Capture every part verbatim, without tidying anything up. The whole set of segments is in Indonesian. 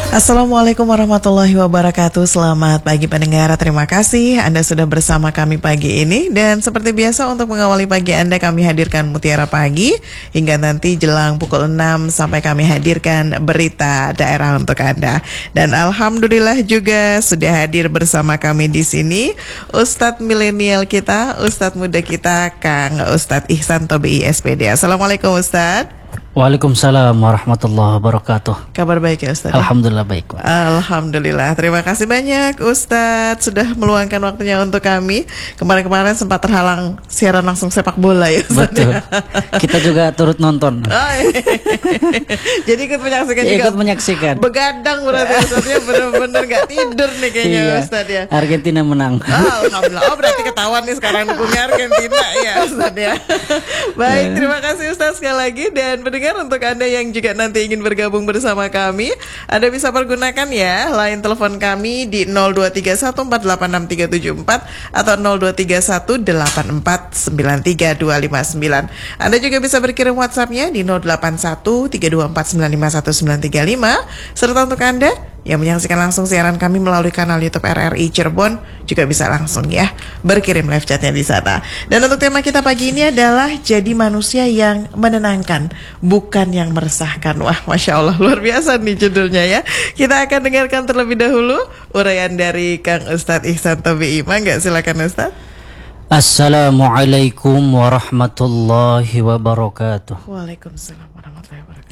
Assalamualaikum warahmatullahi wabarakatuh. Selamat pagi pendengar, terima kasih Anda sudah bersama kami pagi ini. Dan seperti biasa untuk mengawali pagi Anda, kami hadirkan Mutiara Pagi hingga nanti jelang pukul enam sampai kami hadirkan berita daerah untuk Anda. Dan Alhamdulillah juga sudah hadir bersama kami di sini Ustadz milenial kita, Ustadz muda kita, Kang Ustadz Ihsan Tobi S P D. Assalamualaikum Ustadz. Waalaikumsalam warahmatullahi wabarakatuh. Kabar baik ya Ustadz? Alhamdulillah baik. Alhamdulillah. Terima kasih banyak Ustadz sudah meluangkan waktunya untuk kami. Kemarin-kemarin sempat terhalang siaran langsung sepak bola ya Ustadz. Betul. Kita juga turut nonton. Oh, jadi ikut menyaksikan juga. Ikut menyaksikan. Begadang berarti Ustadznya, bener-bener gak tidur nih kayaknya iya, Ustadz ya. Argentina menang. Oh, Alhamdulillah. Oh berarti ketahuan nih sekarang dukungnya Argentina ya Ustadz ya. Baik, terima kasih Ustadz sekali lagi. Dan pendengar, untuk Anda yang juga nanti ingin bergabung bersama kami, Anda bisa pergunakan ya line telepon kami di nol dua tiga satu empat delapan enam tiga tujuh empat atau nol dua tiga satu delapan empat sembilan tiga dua lima sembilan. Anda juga bisa berkirim WhatsApp-nya di nol delapan satu tiga dua empat sembilan lima satu sembilan tiga lima. Serta untuk Anda yang menyaksikan langsung siaran kami melalui kanal YouTube R R I Cirebon juga bisa langsung ya berkirim live chatnya di sana. Dan untuk tema kita pagi ini adalah jadi manusia yang menenangkan, bukan yang meresahkan. Wah, Masya Allah, luar biasa nih judulnya ya. Kita akan dengarkan terlebih dahulu uraian dari Kang Ustadz Ihsan Tobi. Mangga, silakan Ustadz. Assalamualaikum warahmatullahi wabarakatuh. Waalaikumsalam warahmatullahi wabarakatuh.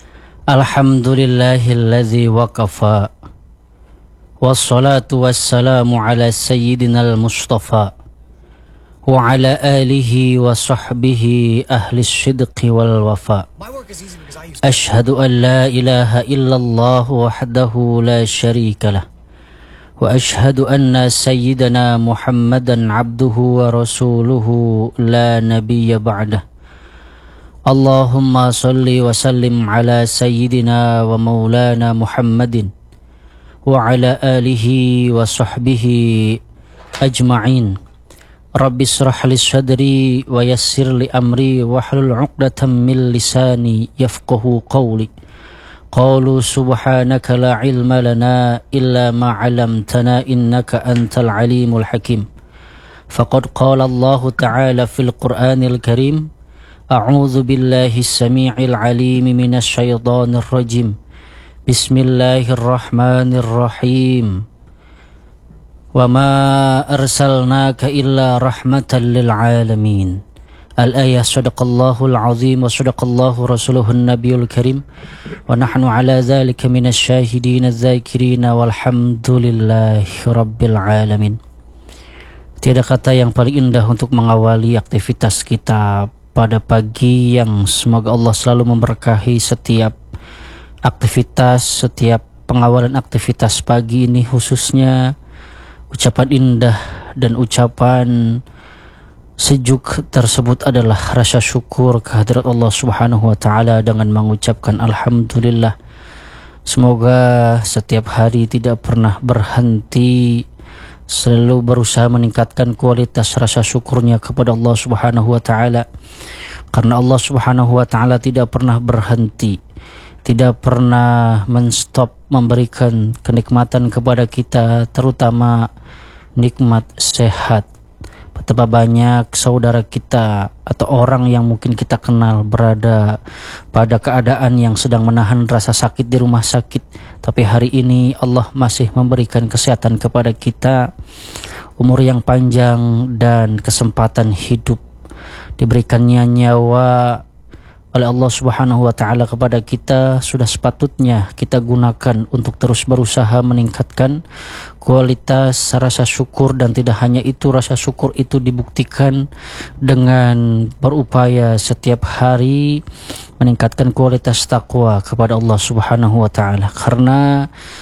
Alhamdulillahilladzi waqafa wassalatu wassalamu ala sayyidina al-mustafa wa ala alihi wa sahbihi ahli sidqi wal wafa. Ashhadu an la ilaha illallah wahdahu la syarika lah wa ashhadu anna sayyidana Muhammadan abduhu wa rasuluhu la nabiyya ba'dah. Allahumma salli wa sallim ala sayyidina wa maulana Muhammadin wa ala alihi wa sahbihi ajma'in. Rabbi israh li sadri wa yassir li amri wa hlul 'uqdatam min lisani yafqahu qawli. Qalu subhanaka la ilma lana illa ma 'allamtana innaka antal alimul hakim. Faqad qala Allah ta'ala fil Qur'anil Karim, A'udzu billahi as-sami'il 'alim minasy syaithanir rajim. Bismillahirrahmanirrahim. Wa ma arsalnaka illa rahmatan lil 'alamin. Al-ayah, sadaqallahul 'azim wa sadaqallahu rasuluhun nabiyul karim. Wa nahnu 'ala dzalika minasy syahidin adz-dzakirin walhamdulillahi rabbil alamin. Tiada kata yang paling indah untuk mengawali aktivitas kita pada pagi yang semoga Allah selalu memberkahi setiap aktivitas, setiap pengawalan aktivitas pagi ini, khususnya ucapan indah dan ucapan sejuk tersebut adalah rasa syukur kehadirat Allah Subhanahu wa taala dengan mengucapkan alhamdulillah. Semoga setiap hari tidak pernah berhenti, selalu berusaha meningkatkan kualitas rasa syukurnya kepada Allah Subhanahu wa taala. Karena Allah Subhanahu wa taala tidak pernah berhenti, tidak pernah menstop memberikan kenikmatan kepada kita, terutama nikmat sehat. Betapa banyak saudara kita atau orang yang mungkin kita kenal berada pada keadaan yang sedang menahan rasa sakit di rumah sakit, tapi hari ini Allah masih memberikan kesehatan kepada kita, umur yang panjang dan kesempatan hidup. Diberikannya nyawa oleh Allah Subhanahu wa taala kepada kita, sudah sepatutnya kita gunakan untuk terus berusaha meningkatkan kualitas rasa syukur. Dan tidak hanya itu, rasa syukur itu dibuktikan dengan berupaya setiap hari meningkatkan kualitas takwa kepada Allah Subhanahu wa taala. Karena